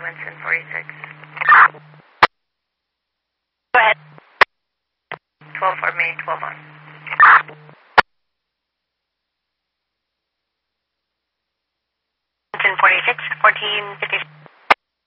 Winston 46. Go ahead. 12 for me, 12 on. Winston 46, 1456.